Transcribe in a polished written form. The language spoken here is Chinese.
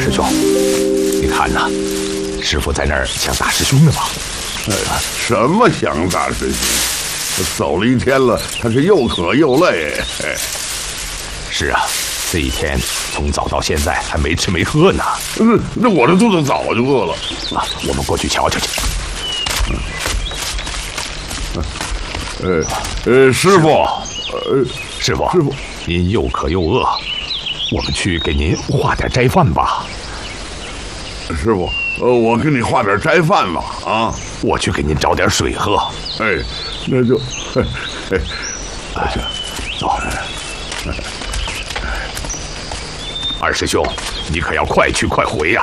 师兄，你看呐，师傅在那儿想打师兄呢吧？ 什么想打师兄？走了一天了，他是又渴又累。 是啊，这一天从早到现在还没吃没喝呢。 那我的肚子早就饿了。 啊，我们过去瞧瞧去。 师傅， 师傅，您又渴又饿，我们去给您化点斋饭吧。 师傅，我给你化点斋饭吧。啊， 我去给您找点水喝。 那就， 走。二师兄，你可要快去快回呀！